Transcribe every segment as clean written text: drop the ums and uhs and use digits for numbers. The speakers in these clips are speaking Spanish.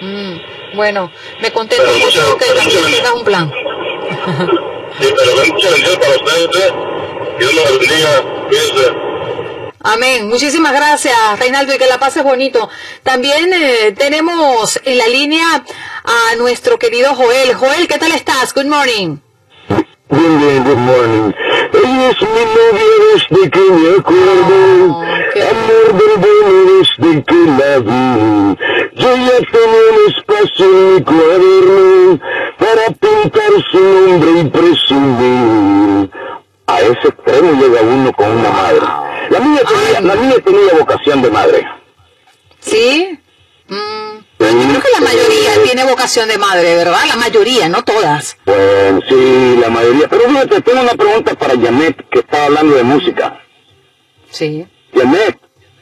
Bueno, me contento mucho que también tengas un plan. Sí, pero mucha bendición para ustedes, Dios los bendiga, cuídense. Amén. Muchísimas gracias, Reinaldo, y que la pases bonito. También tenemos en la línea a nuestro querido Joel. Joel, ¿qué tal estás? Good morning. Bien, good morning. Ella es mi novia desde que me acuerdo, amor del bueno desde que la vi. Yo ya tenía un espacio en mi cuaderno para pintar su nombre y presumir. A ese extremo llega uno con una madre. La mía tenía vocación de madre. ¿Sí? Yo creo que la mayoría tiene vocación de madre, ¿verdad? La mayoría, no todas. Pues sí, la mayoría. Pero fíjate, tengo una pregunta para Janet, que está hablando de música. Sí. Janet,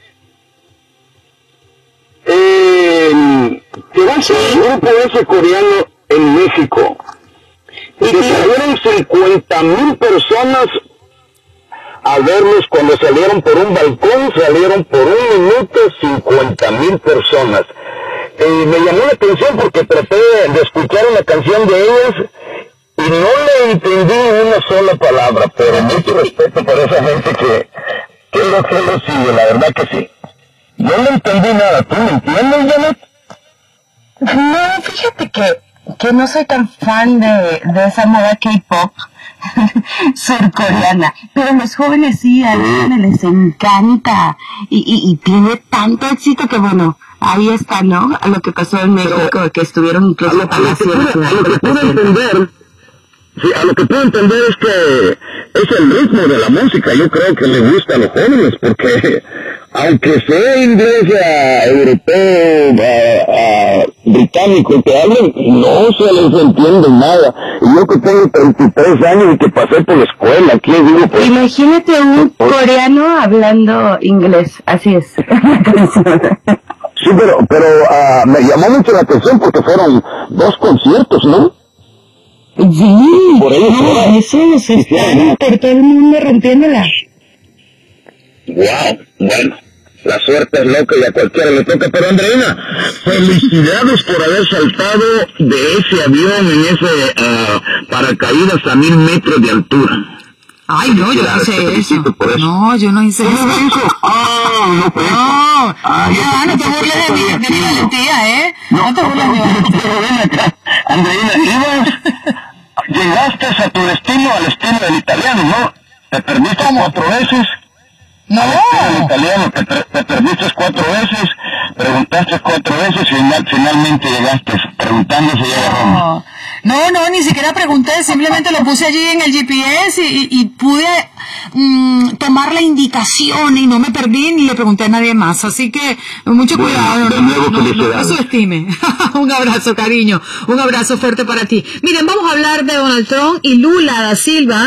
llevaste un grupo ese coreano en México. Y que salieron 50,000 personas a verlos cuando salieron por un balcón, salieron por un minuto 50,000 personas. Me llamó la atención porque traté de escuchar una canción de ellas y no le entendí una sola palabra, pero mucho respeto por esa gente que lo sigue, la verdad que sí. Yo no entendí nada, ¿tú me entiendes, Janet? No, fíjate que no soy tan fan de esa moda K-pop surcoreana, pero los jóvenes sí, a los jóvenes les encanta y tiene tanto éxito que bueno, ahí está, ¿no? A lo que pasó en México, que estuvieron incluso a lo que puedo entender es que es el ritmo de la música. Yo creo que le gusta a los jóvenes porque aunque sea inglés, europeo, británico que hablen, no se les entiende nada. Y yo que tengo 33 años y que pasé por la escuela, ¿qué digo? Pues, imagínate un coreano hablando inglés, así es. Sí, pero me llamó mucho la atención porque fueron 2 conciertos, ¿no? Sí, por eso está por todo el mundo rompiéndola. Wow, bueno, la suerte es loca y a cualquiera le toca. Pero Andreina, felicidades por haber saltado de ese avión en ese paracaídas a 1,000 metros de altura. Ay, no, yo no hice eso. No, yo no hice eso. No, no te burles de mi valentía, ¿eh? No te burles de mi valentía. Pero ven acá, Andreina, llegaste a tu destino al estilo del italiano, ¿no? Te perdiste 4 veces. No. El italiano, te perdiste 4 veces, preguntaste 4 veces y finalmente llegaste preguntando si llega a Roma. No, ni siquiera pregunté, simplemente lo puse allí en el GPS y pude tomar la indicación y no me perdí ni le pregunté a nadie más. Así que mucho cuidado, no subestime. Un abrazo, cariño, un abrazo fuerte para ti. Miren, vamos a hablar de Donald Trump y Lula da Silva,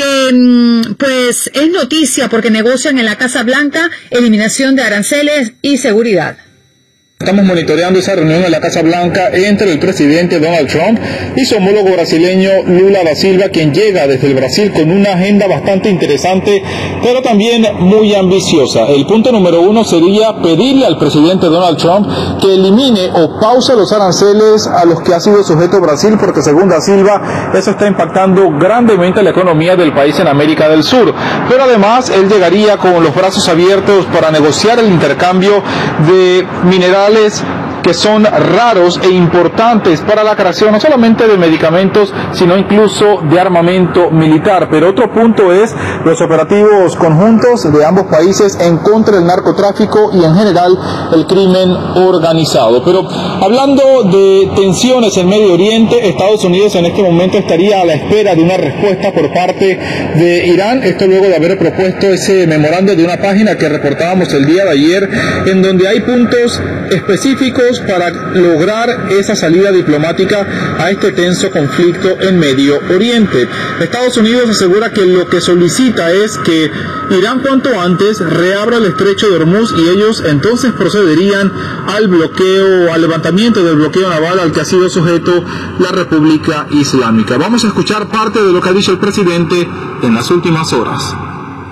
que pues es noticia porque negocian en la Casa Blanca eliminación de aranceles y seguridad. Estamos monitoreando esa reunión en la Casa Blanca entre el presidente Donald Trump y su homólogo brasileño Lula da Silva, quien llega desde el Brasil con una agenda bastante interesante, pero también muy ambiciosa. El punto número 1 sería pedirle al presidente Donald Trump que elimine o pause los aranceles a los que ha sido sujeto Brasil, porque según da Silva, eso está impactando grandemente la economía del país en América del Sur. Pero además, él llegaría con los brazos abiertos para negociar el intercambio de minerales que son raros e importantes para la creación no solamente de medicamentos, sino incluso de armamento militar. Pero otro punto es los operativos conjuntos de ambos países en contra del narcotráfico y en general el crimen organizado. Pero hablando de tensiones en Medio Oriente, Estados Unidos en este momento estaría a la espera de una respuesta por parte de Irán, esto luego de haber propuesto ese memorando de una página que reportábamos el día de ayer, en donde hay puntos específicos para lograr esa salida diplomática a este tenso conflicto en Medio Oriente. Estados Unidos asegura que lo que solicita es que Irán cuanto antes reabra el estrecho de Hormuz y ellos entonces procederían al bloqueo, al levantamiento del bloqueo naval al que ha sido sujeto la República Islámica. Vamos a escuchar parte de lo que ha dicho el presidente en las últimas horas.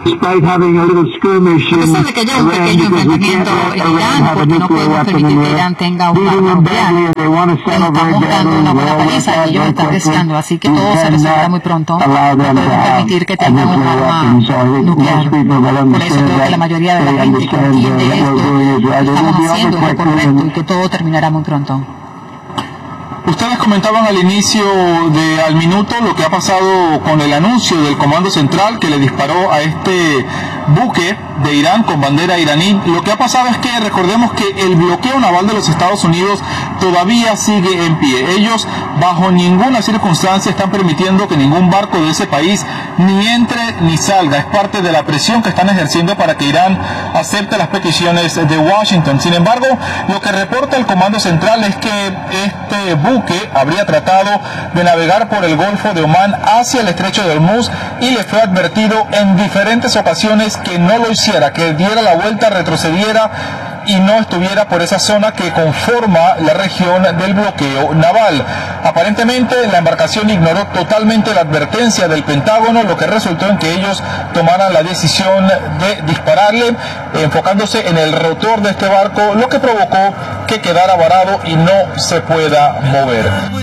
A pesar de que haya un pequeño enfrentamiento en Irán, porque no podemos permitir que Irán tenga un arma nuclear. Estamos dando una buena paliza y ellos están deseando, así que todo se resolverá muy pronto. No podemos permitir que tengan un arma nuclear. Por eso creo que la mayoría de la gente que entiende esto, lo que estamos haciendo es lo correcto y que todo terminará muy pronto. Ustedes comentaban al inicio al minuto lo que ha pasado con el anuncio del Comando Central que le disparó a este buque de Irán con bandera iraní. Lo que ha pasado es que recordemos que el bloqueo naval de los Estados Unidos todavía sigue en pie. Ellos bajo ninguna circunstancia están permitiendo que ningún barco de ese país ni entre ni salga. Es parte de la presión que están ejerciendo para que Irán acepte las peticiones de Washington. Sin embargo, lo que reporta el Comando Central es que este buque habría tratado de navegar por el Golfo de Omán hacia el Estrecho de Hormuz y le fue advertido en diferentes ocasiones que no lo hiciera, que diera la vuelta, retrocediera y no estuviera por esa zona que conforma la región del bloqueo naval. Aparentemente la embarcación ignoró totalmente la advertencia del Pentágono, lo que resultó en que ellos tomaran la decisión de dispararle, enfocándose en el rotor de este barco, lo que provocó que quedara varado y no se pueda mover.